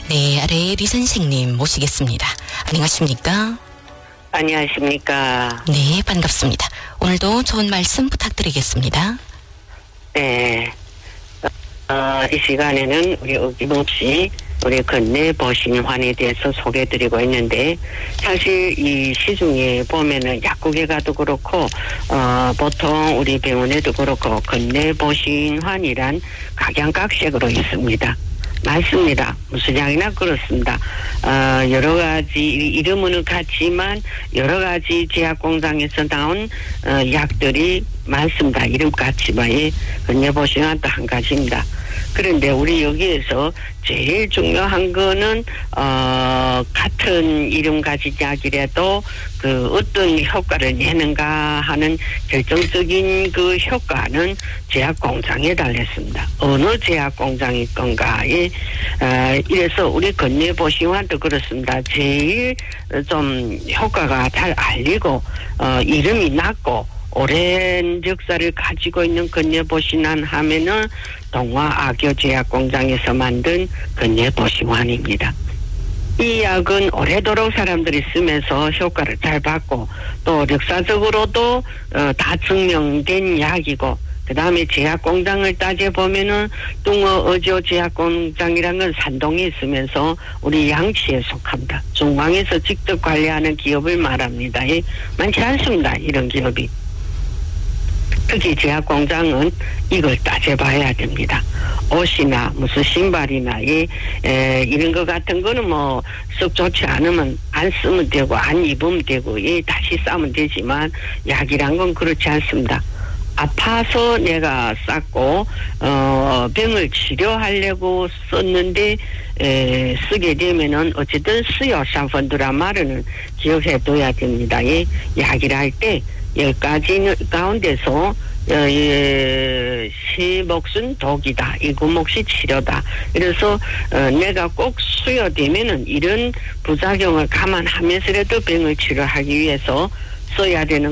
네, 아래 리 선생님 모시겠습니다. 안녕하십니까? 안녕하십니까? 네, 반갑습니다. 오늘도 좋은 말씀 부탁드리겠습니다. 네. 이 시간에는 우리 어김없이 우리 건네 보신환에 대해서 소개해드리고 있는데, 사실 이 시중에 보면은 약국에 가도 그렇고 보통 우리 병원에도 그렇고 건네 보신환이란 각양각색으로 있습니다. 맞습니다. 무슨 약이나 그렇습니다. 여러 가지 이름은 같지만 여러 가지 제약 공장에서 나온 약들이 많습니다. 이름 같지만 건네 보신환 또 한 가지입니다. 그런데 우리 여기에서 제일 중요한 거는 같은 이름 가진 약이라도 그 어떤 효과를 내는가 하는 결정적인 그 효과는 제약 공장에 달렸습니다. 어느 제약 공장일 건가에 이래서 우리 건네 보신환도 그렇습니다. 제일 좀 효과가 잘 알리고 이름이 낮고 오랜 역사를 가지고 있는 건네 보신환 하면은 동화 악교 제약 공장에서 만든 건네 보신환입니다. 이 약은 오래도록 사람들이 쓰면서 효과를 잘 받고 또 역사적으로도 다 증명된 약이고, 그 다음에 제약 공장을 따져보면은 뚱어 어조 제약 공장이라는 건 산동에 있으면서 우리 양치에 속합니다. 중앙에서 직접 관리하는 기업을 말합니다. 많지 않습니다. 이런 기업이. 특히 제약 공장은 이걸 따져봐야 됩니다. 옷이나 무슨 신발이나 이런 것 같은 거는 뭐 썩 좋지 않으면 안 쓰면 되고 안 입으면 되고 다시 싸면 되지만 약이란 건 그렇지 않습니다. 아파서 내가 쌌고 병을 치료하려고 썼는데 쓰게 되면은 어쨌든 수요 상품들란 말은 기억해둬야 됩니다. 약이라 할 때 10가지 가운데서 시 몫은 독이다. 이구 몫이 치료다. 그래서 내가 꼭 수요되면은 이런 부작용을 감안하면서라도 병을 치료하기 위해서 써야 되는